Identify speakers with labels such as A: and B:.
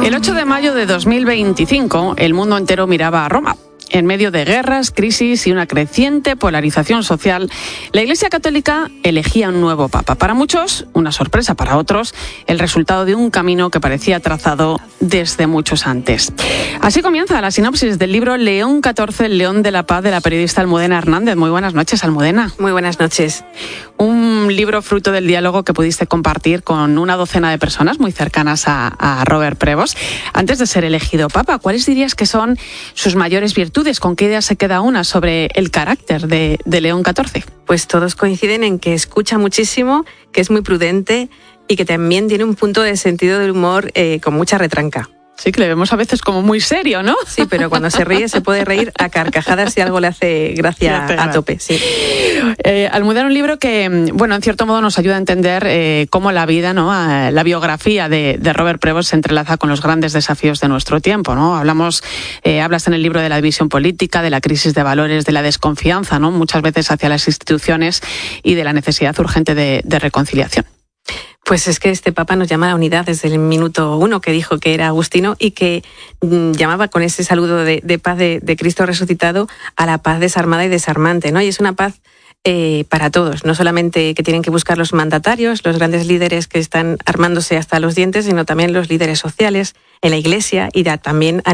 A: El 8 de mayo de 2025, el mundo entero miraba a Roma. En medio de guerras, crisis y una creciente polarización social, la Iglesia Católica elegía un nuevo papa. Para muchos, una sorpresa; para otros, el resultado de un camino que parecía trazado desde muchos antes. Así comienza la sinopsis del libro León XIV, el León de la Paz, de la periodista Almudena Hernández. Muy buenas noches, Almudena.
B: Muy buenas noches.
A: Un libro fruto del diálogo que pudiste compartir con una docena de personas muy cercanas a Robert Prevost. Antes de ser elegido papa, ¿cuáles dirías que son sus mayores virtudes? ¿Con qué idea se queda una sobre el carácter de León XIV?
B: Pues todos coinciden en que escucha muchísimo, que es muy prudente y que también tiene un punto de sentido del humor con mucha retranca.
A: Sí, que le vemos a veces como muy serio, ¿no?
B: Sí, pero cuando se ríe se puede reír a carcajadas si algo le hace gracia a tope. Sí.
A: Almudena, un libro que, bueno, en cierto modo nos ayuda a entender cómo la vida, ¿no? La biografía de Robert Prevost se entrelaza con los grandes desafíos de nuestro tiempo, ¿no? Hablas en el libro de la división política, de la crisis de valores, de la desconfianza, ¿no? Muchas veces hacia las instituciones y de la necesidad urgente de reconciliación.
B: Pues es que este papa nos llama a la unidad desde el minuto 1, que dijo que era agustino y que llamaba con ese saludo de paz de Cristo resucitado a la paz desarmada y desarmante, ¿no? Y es una paz para todos, no solamente que tienen que buscar los mandatarios, los grandes líderes que están armándose hasta los dientes, sino también los líderes sociales en la Iglesia y también a